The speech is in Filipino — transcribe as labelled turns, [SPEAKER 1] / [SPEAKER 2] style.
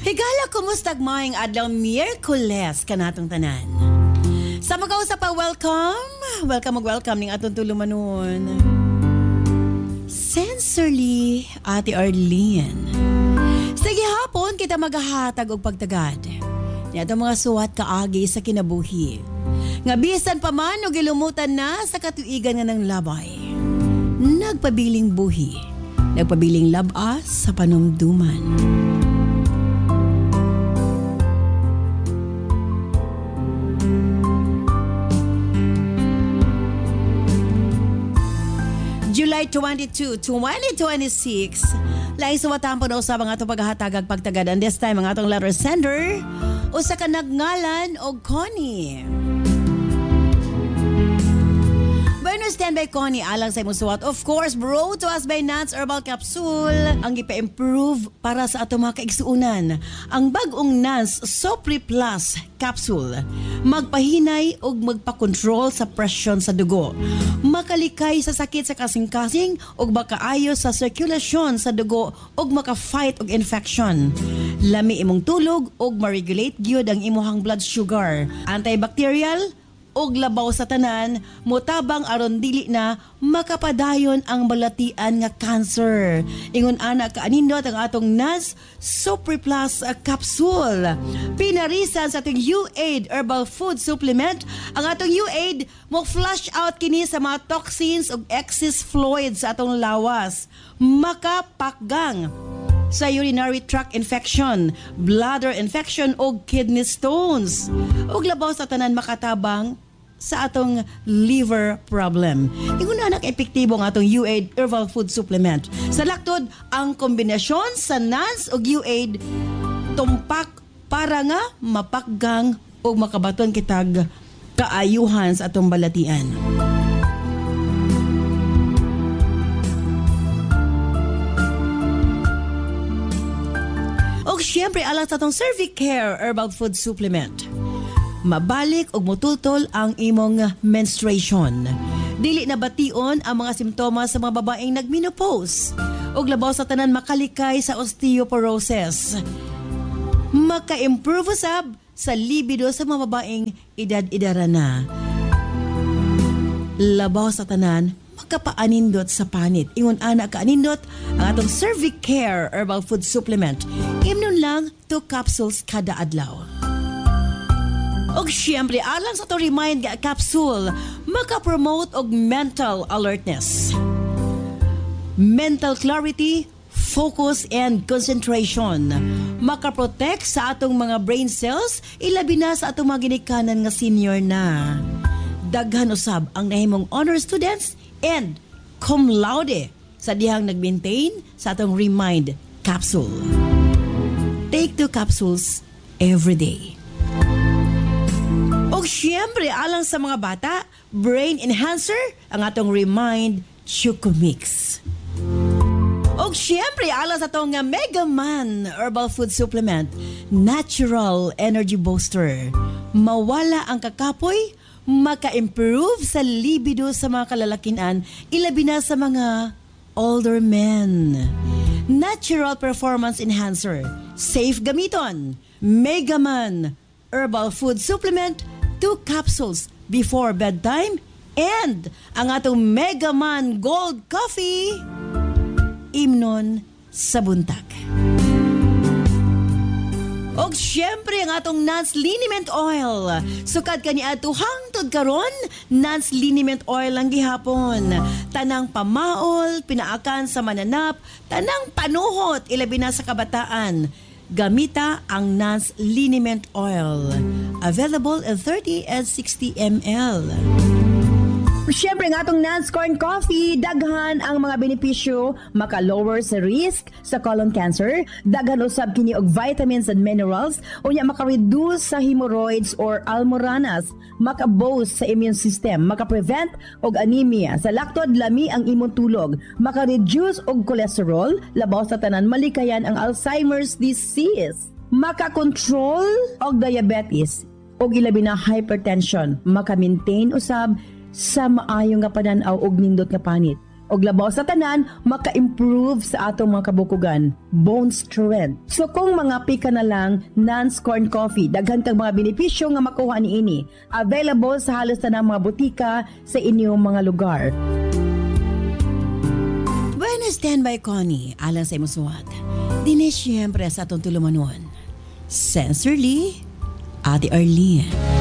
[SPEAKER 1] Higala, kumusta maing adlaw Miyerkules kanatong tanan. Sa magkausap pa, welcome ning atong tulumanon. Sincerely, Ate Arlene. Sige hapon kita maghahatag og pagtagad. Niya mga suwat kaagi sa kinabuhi. Nga bisan pa man o gilumutan na sa katuigan nga ng labay. Nagpabiling buhi, nagpabiling labas sa panumduman. July 22, 2026. Laing suwatan po na usab ang atong paghahatag pagtagad. And this time, ang atong letter sender, usa ka nagngalan og Connie. Bueno, stand by Connie alang sa imong suwat. Of course, brought to us by Nance Herbal Capsule. Ang ipa-improve para sa atong mga kaigsuunan. Ang bag-ong Nance Sopri Plus Capsule. Magpahinay o magpa-control sa presyon sa dugo. Makalikay sa sakit sa kasing-kasing o makaayo sa circulation sa dugo o maka-fight og infection. Lami imong tulog o ma-regulate gyud ang imuhang blood sugar. Antibacterial og labaw sa tanan, mutabang aron dili na makapadayon ang balatian nga cancer. Ingon ana kaanindot ang atong Nance Super Plus Capsule. Pinarisan sa atong U-Aid Herbal Food Supplement, ang atong U-Aid mo flush out kini sa mga toxins ug excess fluids sa atong lawas. Makapakgang sa urinary tract infection, bladder infection o kidney stones. Ug labaw sa tanan makatabang sa atong liver problem. Ingon anak epektibo ang atong U-Aid Herbal Food Supplement. Sa laktod, ang kombinasyon sa Nance ug U-Aid tumpak para nga mapakgang o makabaton kitag kaayuhan sa atong balatian. O syempre, alang sa atong Cervicare Herbal Food Supplement. Mabalik og mutultol ang imong menstruation. Dili na bation ang mga simptomas sa mga babaeng nagmenopause. Og labaw sa tanan makalikay sa osteoporosis. Maka-improve usab sa libido sa mga babaeng edad-edara na. Labaw sa tanan makapaanindot sa panit. Ingon ana kaanindot ang atong Cervicare Herbal Food Supplement. Imnon lang 2 capsules kada adlaw. Og syempre, alang sa to Remind Capsule, maka-promote og mental alertness, mental clarity, focus, and concentration. Maka-protect sa atong mga brain cells, ilabi na sa atong mga ginikanan nga senior na. Daghan usab ang nahimong honor students and cum laude sa dihang nag-maintain sa atong Remind Capsule. Take 2 capsules every day. O syempre, alang sa mga bata, brain enhancer, ang atong Remind Choco Mix. O syempre, alang sa atong Mega Man Herbal Food Supplement, natural energy booster. Mawala ang kakapoy, maka-improve sa libido sa mga kalalakinan, ilabi na sa mga older men. Natural performance enhancer, safe gamiton. Mega Man Herbal Food Supplement, 2 capsules before bedtime, and ang atong Mega Man Gold Coffee, imnon sa buntag. Og syempre ang atong Nance Liniment Oil. Sukad ka ni ato hangtod karon, Nance Liniment Oil lang gihapon. Tanang pamaol, pinaakan sa mananap, tanang panuhot, ilabi na sa kabataan. Gamita ang Nance Liniment Oil. Available in 30 and 60 ml. Siyempre nga itong Nance Corn Coffee, daghan ang mga benepisyo, maka-lower sa risk sa colon cancer, daghan usab kini og vitamins and minerals, unya maka-reduce sa hemorrhoids or almoranas, maka-boost sa immune system, maka-prevent og anemia, sa laktod lami ang imong tulog, maka-reduce og cholesterol, labaw sa tanan malikayan ang Alzheimer's disease, maka-control og diabetes, og ilabi na hypertension, maka-maintain usab sa maayong nga pananaw og nindot nga panit.
[SPEAKER 2] og labaw sa tanan maka-improve sa atong mga kabukugan, bone strength. So kung mga pika na lang Nance Corn Coffee, daghan kag mga benepisyo nga makuha niini. Available sa halos tanang mga butika sa inyong mga lugar.
[SPEAKER 1] Bueno, standby Connie, alang sa imong suwat. Dini siyempre sa atong tulumanon. Sincerely, Ate Arlene.